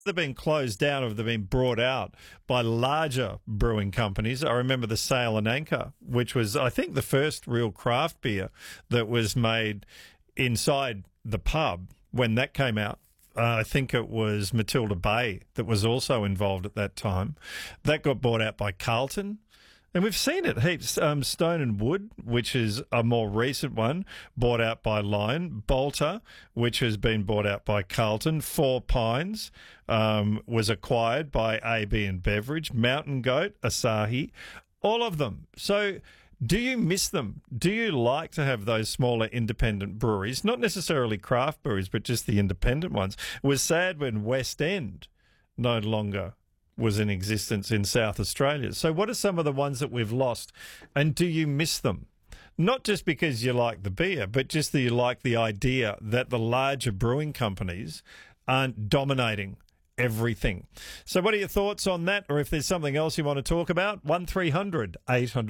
They've been closed down or they've been brought out by larger brewing companies. I remember the Sail and Anchor, which was, I think, the first real craft beer that was made inside the pub when that came out. I think it was Matilda Bay that was also involved at that time. That got bought out by Carlton. And we've seen it heaps. Stone and Wood, which is a more recent one, bought out by Lion. Bolter, which has been bought out by Carlton. Four Pines was acquired by AB and Beverage. Mountain Goat, Asahi, all of them. So do you miss them? Do you like to have those smaller independent breweries? Not necessarily craft breweries, but just the independent ones. It was sad when West End no longer was in existence in South Australia. So what are some of the ones that we've lost, and do you miss them? Not just because you like the beer, but just that you like the idea that the larger brewing companies aren't dominating everything. So what are your thoughts on that, or if there's something else you want to talk about? 1300 800